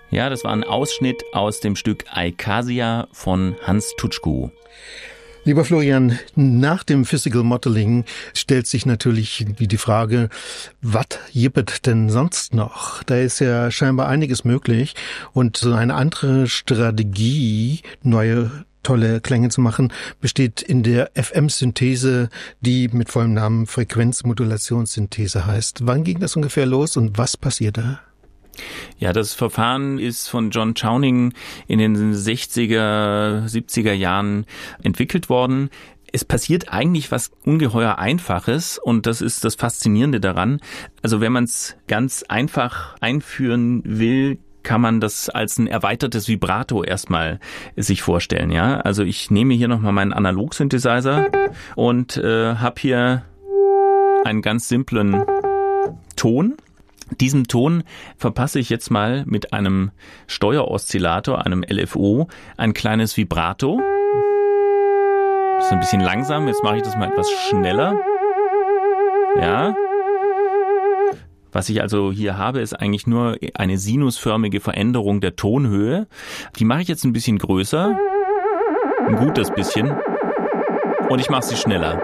Ja, das war ein Ausschnitt aus dem Stück Aikasia von Hans Tutschku. Lieber Florian, nach dem Physical Modeling stellt sich natürlich die Frage, was gibt denn sonst noch? Da ist ja scheinbar einiges möglich und so eine andere Strategie, neue tolle Klänge zu machen, besteht in der FM-Synthese, die mit vollem Namen Frequenzmodulationssynthese heißt. Wann ging das ungefähr los und was passiert da? Ja, das Verfahren ist von John Chowning in den 60er, 70er Jahren entwickelt worden. Es passiert eigentlich was ungeheuer Einfaches und das ist das Faszinierende daran. Also wenn man es ganz einfach einführen will, kann man das als ein erweitertes Vibrato erstmal sich vorstellen. Ja, also ich nehme hier nochmal meinen Analog-Synthesizer und habe hier einen ganz simplen Ton. Diesem Ton verpasse ich jetzt mal mit einem Steueroszillator, einem LFO, ein kleines Vibrato. Das ist ein bisschen langsam, jetzt mache ich das mal etwas schneller. Ja. Was ich also hier habe, ist eigentlich nur eine sinusförmige Veränderung der Tonhöhe. Die mache ich jetzt ein bisschen größer, ein gutes bisschen, und ich mache sie schneller.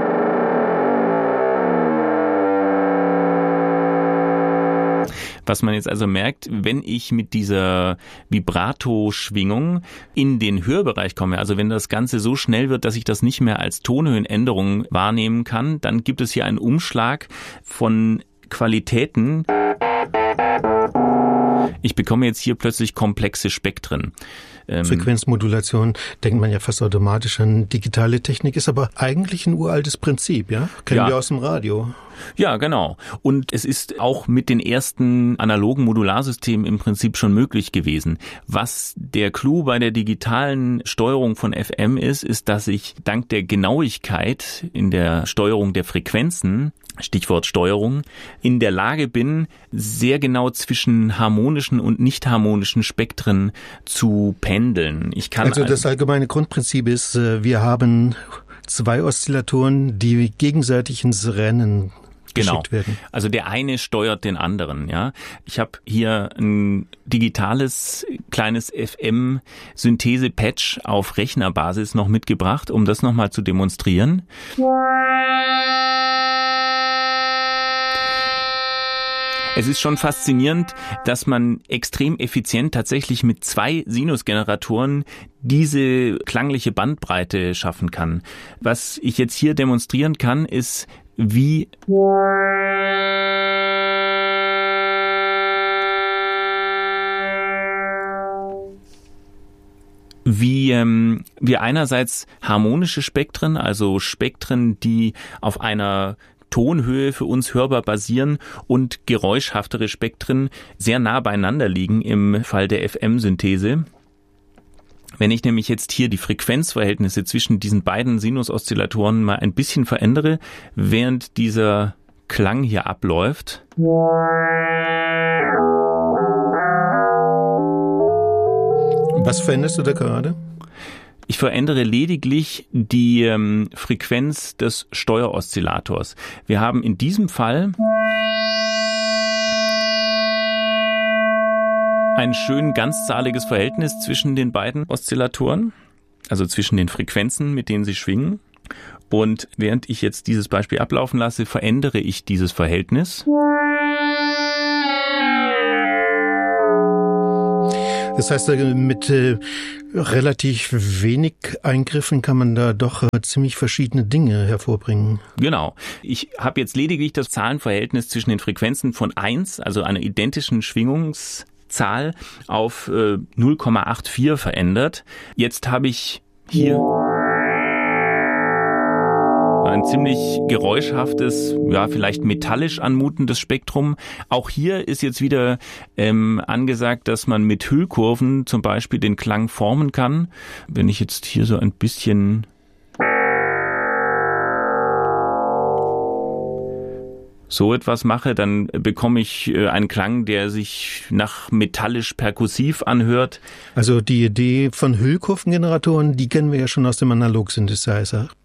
Was man jetzt also merkt, wenn ich mit dieser Vibrato-Schwingung in den Hörbereich komme, also wenn das Ganze so schnell wird, dass ich das nicht mehr als Tonhöhenänderung wahrnehmen kann, dann gibt es hier einen Umschlag von Qualitäten. Ich bekomme jetzt hier plötzlich komplexe Spektren. Frequenzmodulation denkt man ja fast automatisch an digitale Technik, ist aber eigentlich ein uraltes Prinzip, ja? Kennen wir aus dem Radio. Ja, genau. Und es ist auch mit den ersten analogen Modularsystemen im Prinzip schon möglich gewesen. Was der Clou bei der digitalen Steuerung von FM ist, dass ich dank der Genauigkeit in der Steuerung der Frequenzen, Stichwort Steuerung, in der Lage bin, sehr genau zwischen harmonischen und nicht harmonischen Spektren zu pendeln. Ich kann also das allgemeine Grundprinzip ist, wir haben zwei Oszillatoren, die gegenseitig ins Rennen geschickt werden. Also der eine steuert den anderen, ja. Ich habe hier ein digitales kleines FM-Synthese-Patch auf Rechnerbasis noch mitgebracht, um das nochmal zu demonstrieren. Es ist schon faszinierend, dass man extrem effizient tatsächlich mit 2 Sinusgeneratoren diese klangliche Bandbreite schaffen kann. Was ich jetzt hier demonstrieren kann, ist, wie wir einerseits harmonische Spektren, also Spektren, die auf einer Tonhöhe für uns hörbar basieren, und geräuschhaftere Spektren sehr nah beieinander liegen im Fall der FM-Synthese. Wenn ich nämlich jetzt hier die Frequenzverhältnisse zwischen diesen beiden Sinusoszillatoren mal ein bisschen verändere, während dieser Klang hier abläuft. Was veränderst du da gerade? Ich verändere lediglich die Frequenz des Steueroszillators. Wir haben in diesem Fall ein schön ganzzahliges Verhältnis zwischen den beiden Oszillatoren, also zwischen den Frequenzen, mit denen sie schwingen. Und während ich jetzt dieses Beispiel ablaufen lasse, verändere ich dieses Verhältnis. Das heißt, mit relativ wenig Eingriffen kann man da doch ziemlich verschiedene Dinge hervorbringen. Genau. Ich habe jetzt lediglich das Zahlenverhältnis zwischen den Frequenzen von 1, also einer identischen Schwingungszahl, auf 0,84 verändert. Jetzt habe ich hier ein ziemlich geräuschhaftes, ja, vielleicht metallisch anmutendes Spektrum. Auch hier ist jetzt wieder angesagt, dass man mit Hüllkurven zum Beispiel den Klang formen kann. Wenn ich jetzt hier so ein bisschen so etwas mache, dann bekomme ich einen Klang, der sich nach metallisch-perkussiv anhört. Also die Idee von Hüllkurvengeneratoren, die kennen wir ja schon aus dem Analog-Synthesizer.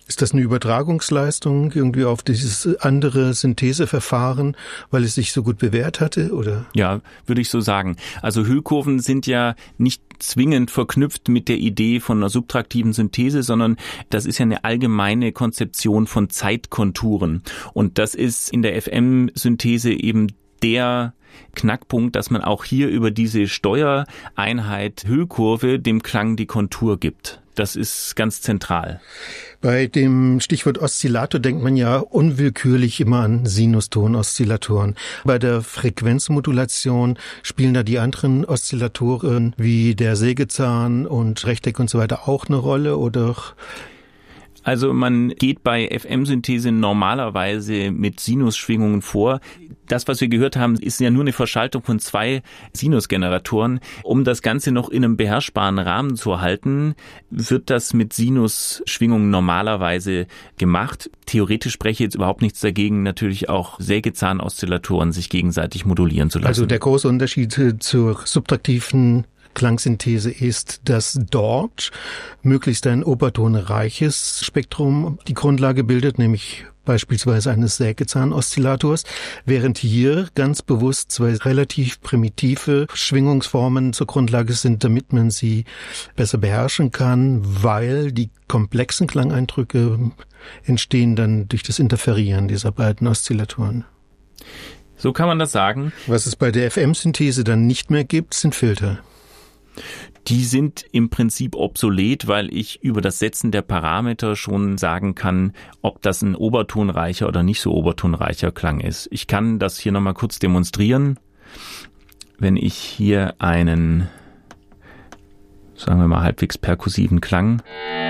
Ist das eine Übertragungsleistung irgendwie auf dieses andere Syntheseverfahren, weil es sich so gut bewährt hatte, oder? Ja, würde ich so sagen. Also Hüllkurven sind ja nicht zwingend verknüpft mit der Idee von einer subtraktiven Synthese, sondern das ist ja eine allgemeine Konzeption von Zeitkonturen. Und das ist in der FM-Synthese eben der Knackpunkt, dass man auch hier über diese Steuereinheit Hüllkurve dem Klang die Kontur gibt. Das ist ganz zentral. Bei dem Stichwort Oszillator denkt man ja unwillkürlich immer an Sinuston-Oszillatoren. Bei der Frequenzmodulation spielen da die anderen Oszillatoren wie der Sägezahn und Rechteck und so weiter auch eine Rolle, oder? Also man geht bei FM-Synthese normalerweise mit Sinusschwingungen vor. Das, was wir gehört haben, ist ja nur eine Verschaltung von 2 Sinusgeneratoren. Um das Ganze noch in einem beherrschbaren Rahmen zu halten, wird das mit Sinusschwingungen normalerweise gemacht. Theoretisch spreche jetzt überhaupt nichts dagegen, natürlich auch Sägezahn-Oszillatoren sich gegenseitig modulieren zu lassen. Also der große Unterschied zur subtraktiven Klangsynthese ist, dass dort möglichst ein obertonreiches Spektrum die Grundlage bildet, nämlich beispielsweise eines Sägezahn-Oszillators, während hier ganz bewusst 2 relativ primitive Schwingungsformen zur Grundlage sind, damit man sie besser beherrschen kann, weil die komplexen Klangeindrücke entstehen dann durch das Interferieren dieser beiden Oszillatoren. So kann man das sagen. Was es bei der FM-Synthese dann nicht mehr gibt, sind Filter. Die sind im Prinzip obsolet, weil ich über das Setzen der Parameter schon sagen kann, ob das ein obertonreicher oder nicht so obertonreicher Klang ist. Ich kann das hier nochmal kurz demonstrieren. Wenn ich hier einen, sagen wir mal, halbwegs perkussiven Klang,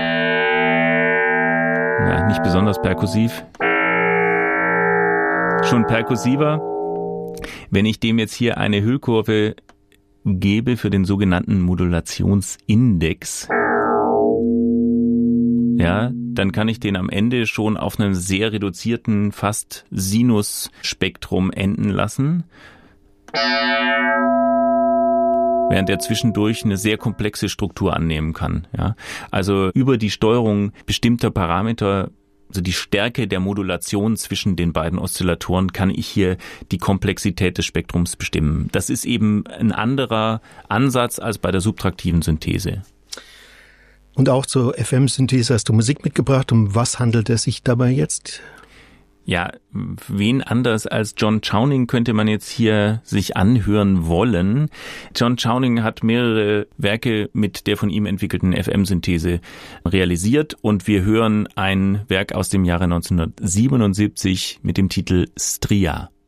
ja, nicht besonders perkussiv, schon perkussiver, wenn ich dem jetzt hier eine Hüllkurve gebe für den sogenannten Modulationsindex, ja, dann kann ich den am Ende schon auf einem sehr reduzierten, fast Sinusspektrum enden lassen, während er zwischendurch eine sehr komplexe Struktur annehmen kann. Ja, also über die Steuerung bestimmter Parameter, also die Stärke der Modulation zwischen den beiden Oszillatoren, kann ich hier die Komplexität des Spektrums bestimmen. Das ist eben ein anderer Ansatz als bei der subtraktiven Synthese. Und auch zur FM-Synthese hast du Musik mitgebracht. Um was handelt es sich dabei jetzt? Ja, wen anders als John Chowning könnte man jetzt hier sich anhören wollen. John Chowning hat mehrere Werke mit der von ihm entwickelten FM-Synthese realisiert und wir hören ein Werk aus dem Jahre 1977 mit dem Titel Stria.